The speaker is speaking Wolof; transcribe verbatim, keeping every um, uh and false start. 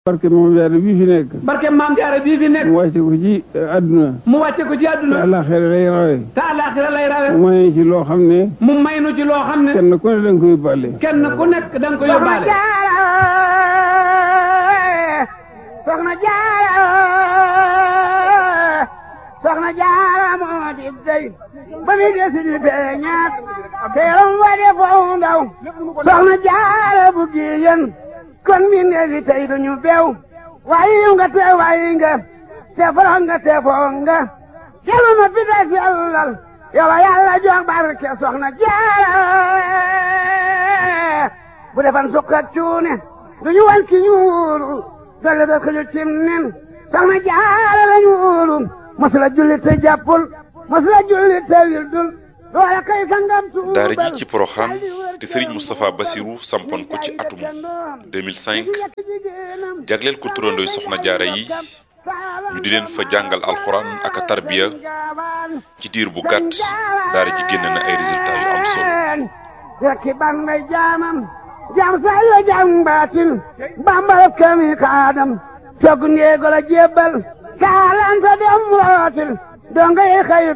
barke Maam Jaara bii fi nekk. barke Maam Jaara bii fi nekk. mu wàcce ko ci àdduna. mu wàcce ko ci àdduna. te àllaaxira lay rawe. te àllaaxira lay rawe. mu may ci loo xam ne. mu may nu ci loo xam ne. kenn ku ne da nga koy yóbbaale. kenn ku nekk da nga koy yóbbaale. soxna Jaara soxna Jaara moo di dey ba mi desi di feeñaat teeram wa de foofu ndaw soxna Jaara bu giyen kon mi neefi tey duñu beew waayi nga te waayi nga te foro nga te foo nga kelu ma fi des yàllal yow yàlla jox barke soxna Jaara bu defan sukk ak cuune duñu wan ki ñuulu dolle da ko ñu cim nen soxna Jaara la ñuulu masula julli te jàppul masula julli te wildul doole kay sangam tuubal daara ji ci Porokhane te Serigne Moustapha Bassirou sampoon ko ci atum deux mille cinq jagleel ko turandooy soxna Jaara yi ñu di leen fa jàngal alxuraan ak a tarbiya ci diir bu gàtt daara ji génn na ay résultats yu am solo. rekki ban may jaamam jaam say la jaam baatin bambal kami kaadam togg ngeego la jébbal kaalanta dem rootil donga yi xayu